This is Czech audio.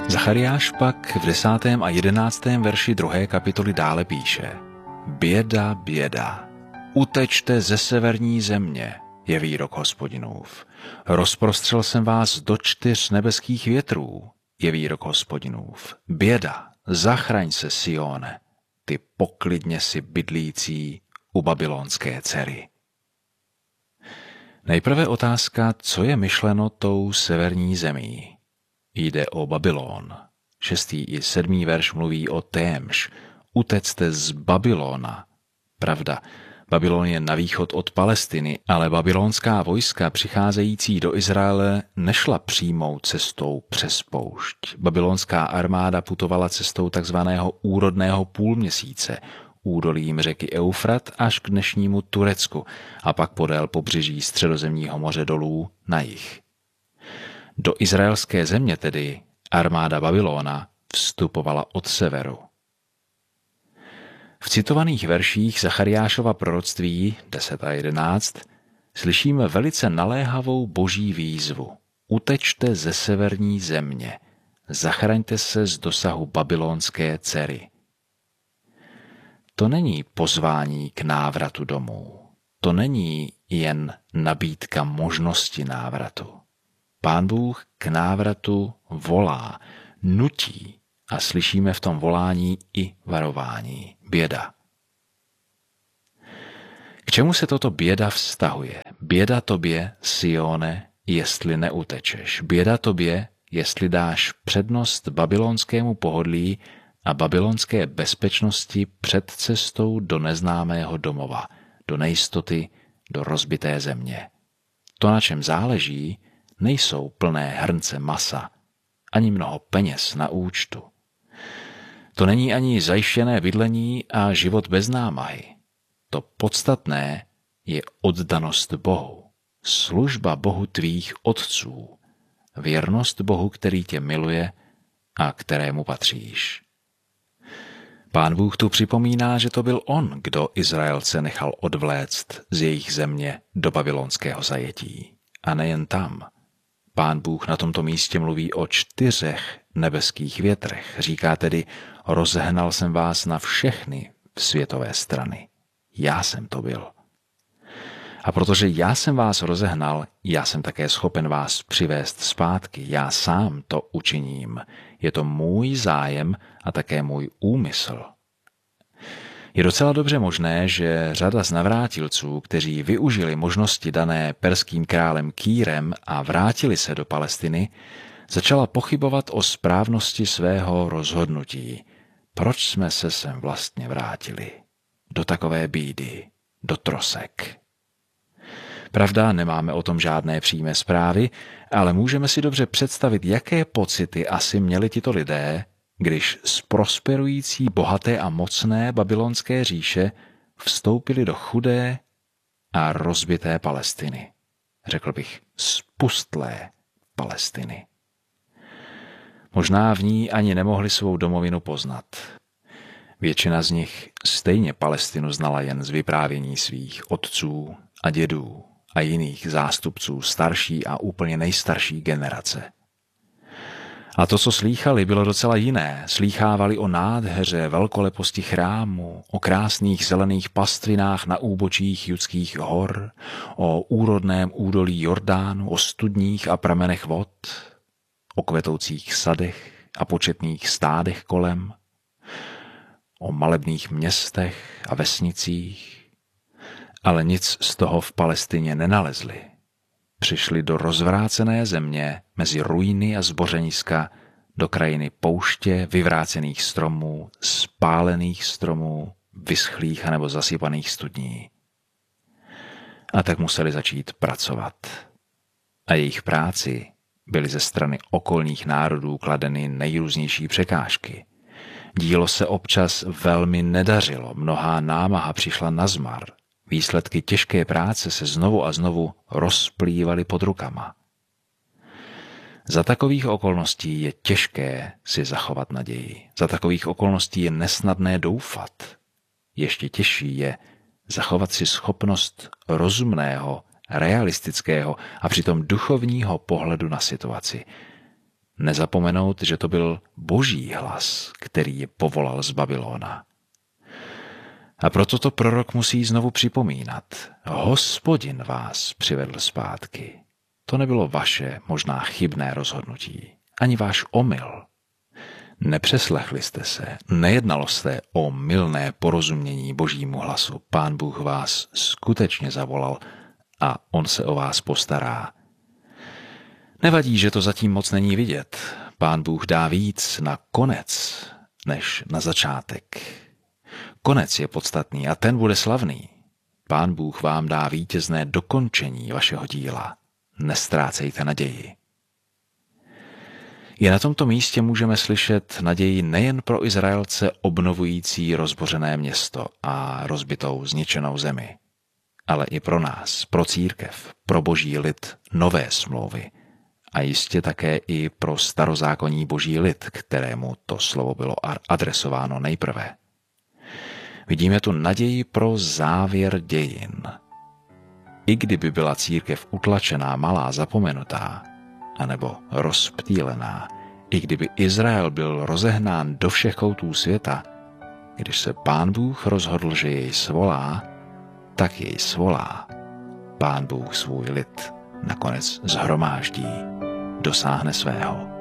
Zachariáš pak v 10. a 11. verši 2. kapitoly dále píše: Běda, běda, utečte ze severní země, je výrok Hospodinův. Rozprostřel jsem vás do 4 nebeských větrů, je výrok Hospodinův. Běda, zachraň se, Sione, ty poklidně si bydlící u babylonské dcery. Nejprve otázka, co je myšleno tou severní zemí. Jde o Babylon. 6. i 7. verš mluví o témž. Utecte z Babylona. Pravda, Babylon je na východ od Palestiny, ale babylonská vojska přicházející do Izraele nešla přímou cestou přes poušť. Babylonská armáda putovala cestou takzvaného úrodného půlměsíce, údolím řeky Eufrat až k dnešnímu Turecku a pak podél pobřeží Středozemního moře dolů na jih. Do izraelské země tedy armáda Babylona vstupovala od severu. V citovaných verších Zachariášova proroctví 10 a 11 slyšíme velice naléhavou boží výzvu. Utečte ze severní země, zachraňte se z dosahu babylonské dcery. To není pozvání k návratu domů. To není jen nabídka možnosti návratu. Pán Bůh k návratu volá, nutí a slyšíme v tom volání i varování. Běda. K čemu se toto běda vztahuje? Běda tobě, Sione, jestli neutečeš. Běda tobě, jestli dáš přednost babylonskému pohodlí a babylonské bezpečnosti před cestou do neznámého domova, do nejistoty, do rozbité země. To, na čem záleží, nejsou plné hrnce masa, ani mnoho peněz na účtu. To není ani zajištěné bydlení a život bez námahy. To podstatné je oddanost Bohu, služba Bohu tvých otců, věrnost Bohu, který tě miluje a kterému patříš. Pán Bůh tu připomíná, že to byl on, kdo Izraelce nechal odvléct z jejich země do babylonského zajetí. A nejen tam. Pán Bůh na tomto místě mluví o 4 nebeských větrech. Říká tedy, rozehnal jsem vás na všechny světové strany. Já jsem to byl. A protože já jsem vás rozehnal, já jsem také schopen vás přivést zpátky. Já sám to učiním. Je to můj zájem a také můj úmysl. Je docela dobře možné, že řada z navrátilců, kteří využili možnosti dané perským králem Kýrem a vrátili se do Palestiny, začala pochybovat o správnosti svého rozhodnutí. Proč jsme se sem vlastně vrátili? Do takové bídy, do trosek. Pravda, nemáme o tom žádné přímé zprávy, ale můžeme si dobře představit, jaké pocity asi měli tito lidé, když z prosperující, bohaté a mocné babylonské říše vstoupili do chudé a rozbité Palestiny. Řekl bych, spustlé Palestiny. Možná v ní ani nemohli svou domovinu poznat. Většina z nich stejně Palestinu znala jen z vyprávění svých otců a dědů a jiných zástupců starší a úplně nejstarší generace. A to, co slýchali, bylo docela jiné. Slýchávali o nádheře, velkoleposti chrámu, o krásných zelených pastvinách na úbočích judských hor, o úrodném údolí Jordánu, o studních a pramenech vod, o kvetoucích sadech a početných stádech kolem, o malebných městech a vesnicích, ale nic z toho v Palestině nenalezli. Přišli do rozvrácené země mezi ruiny a zbořeniska, do krajiny pouště, vyvrácených stromů, spálených stromů, vyschlých anebo zasypaných studní. A tak museli začít pracovat. A jejich práci byly ze strany okolních národů kladeny nejrůznější překážky. Dílo se občas velmi nedařilo, mnohá námaha přišla nazmar. Výsledky těžké práce se znovu a znovu rozplývaly pod rukama. Za takových okolností je těžké si zachovat naději. Za takových okolností je nesnadné doufat. Ještě těžší je zachovat si schopnost rozumného, realistického a přitom duchovního pohledu na situaci. Nezapomenout, že to byl Boží hlas, který je povolal z Babylona. A proto to prorok musí znovu připomínat. Hospodin vás přivedl zpátky. To nebylo vaše, možná chybné rozhodnutí, ani váš omyl. Nepřeslechli jste se, nejednalo se o mylné porozumění Božímu hlasu. Pán Bůh vás skutečně zavolal a on se o vás postará. Nevadí, že to zatím moc není vidět. Pán Bůh dá víc na konec, než na začátek. Konec je podstatný a ten bude slavný. Pán Bůh vám dá vítězné dokončení vašeho díla. Nestrácejte naději. I na tomto místě můžeme slyšet naději nejen pro Izraelce obnovující rozbořené město a rozbitou zničenou zemi, ale i pro nás, pro církev, pro Boží lid nové smlouvy a jistě také i pro starozákonní Boží lid, kterému to slovo bylo adresováno nejprve. Vidíme tu naději pro závěr dějin. I kdyby byla církev utlačená, malá, zapomenutá, anebo rozptýlená, i kdyby Izrael byl rozehnán do všech koutů světa, když se Pán Bůh rozhodl, že jej svolá, tak jej svolá. Pán Bůh svůj lid nakonec shromáždí, dosáhne svého.